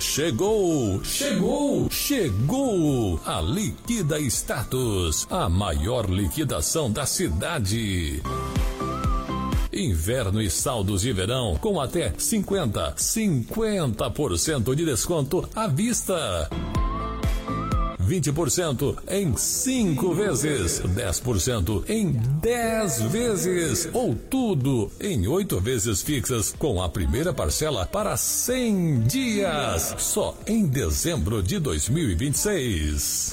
Chegou a Liquida Status, a maior liquidação da cidade. Inverno e saldos de verão com até 50% de desconto à vista. 20% em 5 vezes, 10% em 10 vezes, ou tudo em 8 vezes fixas com a primeira parcela para 100 dias, só em dezembro de 2026.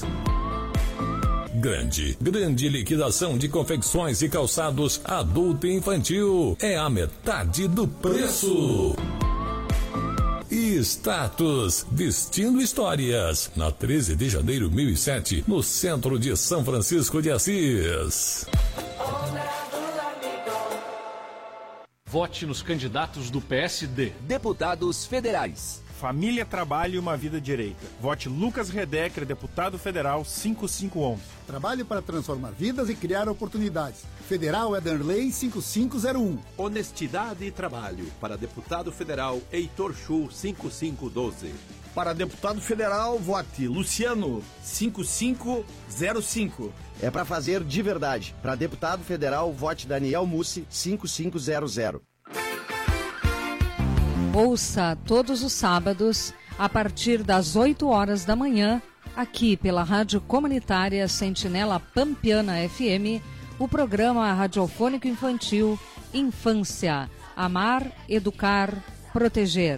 Grande liquidação de confecções e calçados adulto e infantil, é a metade do preço. Status, vestindo histórias, na 13 de janeiro 1007, no centro de São Francisco de Assis. Vote nos candidatos do PSD. Deputados federais. Família, Trabalho e uma Vida Direita. Vote Lucas Redecker, deputado federal 5511. Trabalho para transformar vidas e criar oportunidades. Federal Ederley 5501. Honestidade e Trabalho. Para deputado federal Heitor Chu 5512. Para deputado federal, vote Luciano 5505. É para fazer de verdade. Para deputado federal, vote Daniel Mussi 5500. Ouça todos os sábados, a partir das 8 horas da manhã, aqui pela Rádio Comunitária Sentinela Pampiana FM, o programa radiofônico infantil Infância. Amar, educar, proteger.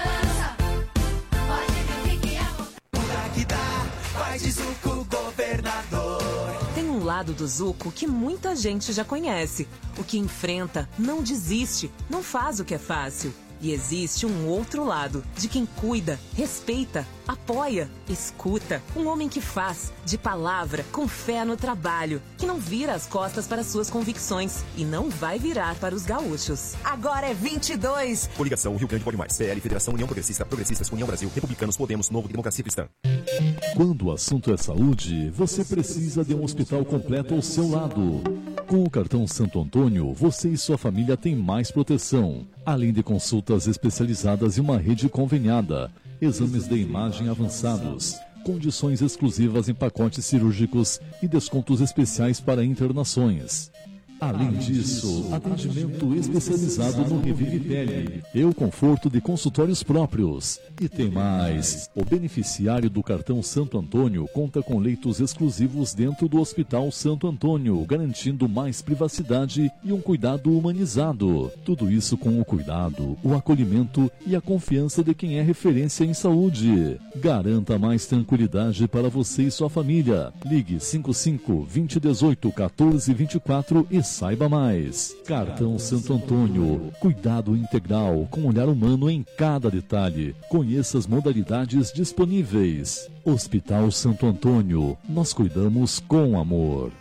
Tem um lado do Zuco que muita gente já conhece. O que enfrenta, não desiste, não faz o que é fácil. E existe um outro lado, de quem cuida, respeita, apoia, escuta. Um homem que faz, de palavra, com fé no trabalho, que não vira as costas para suas convicções e não vai virar para os gaúchos. Agora é 22. Coligação Rio Grande Pode Mais, PL, Federação União Progressista, Progressistas, União Brasil, Republicanos, Podemos, Novo e Democracia Cristã. Quando o assunto é saúde, você precisa de um hospital completo ao seu lado. Com o cartão Santo Antônio, você e sua família têm mais proteção, além de consultas especializadas e uma rede conveniada, exames de imagem avançados, condições exclusivas em pacotes cirúrgicos e descontos especiais para internações. Além disso, atendimento especializado no Revive Pele e o conforto de consultórios próprios. E tem mais, o beneficiário do cartão Santo Antônio conta com leitos exclusivos dentro do Hospital Santo Antônio, garantindo mais privacidade e um cuidado humanizado. Tudo isso com o cuidado, o acolhimento e a confiança de quem é referência em saúde. Garanta mais tranquilidade para você e sua família. Ligue 55 2018 1424 e saiba mais. Cartão Santo Antônio. Cuidado integral com olhar humano em cada detalhe. Conheça as modalidades disponíveis. Hospital Santo Antônio. Nós cuidamos com amor.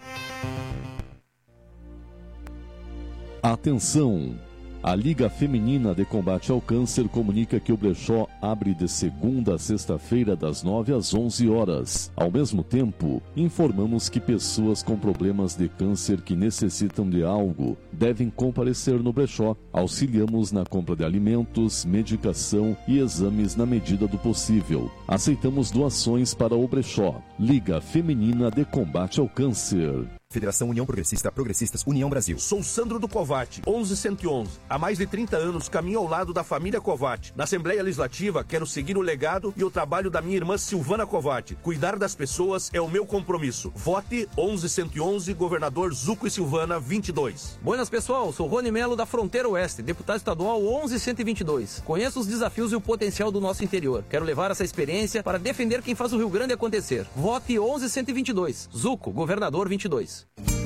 Atenção! A Liga Feminina de Combate ao Câncer comunica que o brechó abre de segunda a sexta-feira das 9 às 11 horas. Ao mesmo tempo, informamos que pessoas com problemas de câncer que necessitam de algo devem comparecer no brechó. Auxiliamos na compra de alimentos, medicação e exames na medida do possível. Aceitamos doações para o brechó. Liga Feminina de Combate ao Câncer. Federação União Progressista, Progressistas, União Brasil. Sou Sandro do Covate, 11111. Há mais de 30 anos caminho ao lado da família Covate. Na Assembleia Legislativa, quero seguir o legado e o trabalho da minha irmã Silvana Covate. Cuidar das pessoas é o meu compromisso. Vote 11111, governador Zuco e Silvana, 22. Buenas, pessoal. Sou Rony Melo da Fronteira Oeste, deputado estadual 11122. Conheço os desafios e o potencial do nosso interior. Quero levar essa experiência para defender quem faz o Rio Grande acontecer. Vote 11122. Zuco, governador 22.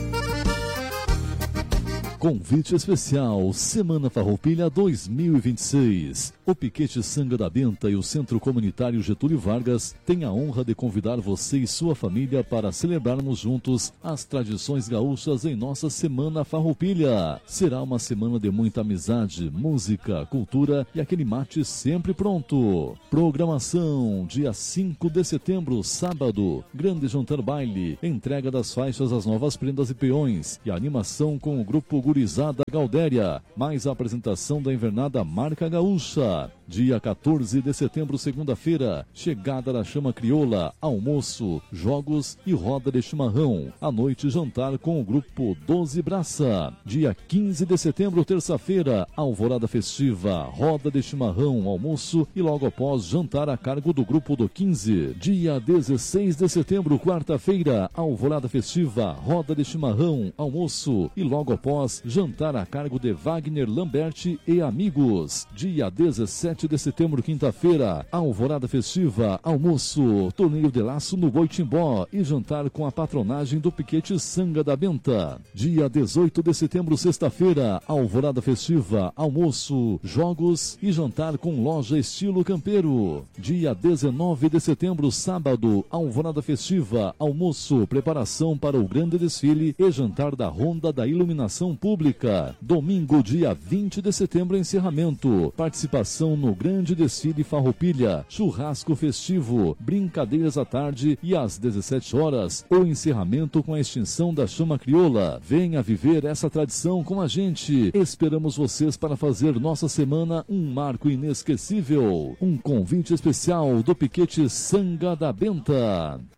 Convite especial, Semana Farroupilha 2026. O Piquete Sanga da Benta e o Centro Comunitário Getúlio Vargas têm a honra de convidar você e sua família para celebrarmos juntos as tradições gaúchas em nossa Semana Farroupilha. Será uma semana de muita amizade, música, cultura e aquele mate sempre pronto. Programação, dia 5 de setembro, sábado, grande jantar baile, entrega das faixas às novas prendas e peões e animação com o grupo Gurizada Galdéria, mais a apresentação da invernada Marca Gaúcha. Dia 14 de setembro, segunda-feira, chegada da Chama Crioula, almoço, jogos e roda de chimarrão. À noite, jantar com o grupo 12 Braça. Dia 15 de setembro, terça-feira, alvorada festiva, roda de chimarrão, almoço e logo após jantar a cargo do grupo do 15. Dia 16 de setembro, quarta-feira, alvorada festiva, roda de chimarrão, almoço e logo após jantar a cargo de Wagner Lambert e amigos. Dia 17 de setembro, quinta-feira, alvorada festiva, almoço, torneio de laço no Boitimbó e jantar com a patronagem do Piquete Sanga da Benta. Dia 18 de setembro, sexta-feira, alvorada festiva, almoço, jogos e jantar com loja estilo campeiro. Dia 19 de setembro, sábado, alvorada festiva, almoço, preparação para o grande desfile e jantar da Ronda da Iluminação Pública. Domingo, dia 20 de setembro, encerramento. Participação no grande desfile Farroupilha, churrasco festivo, brincadeiras à tarde e às 17 horas, o encerramento com a extinção da Chama Crioula. Venha viver essa tradição com a gente. Esperamos vocês para fazer nossa semana um marco inesquecível. Um convite especial do Piquete Sanga da Benta.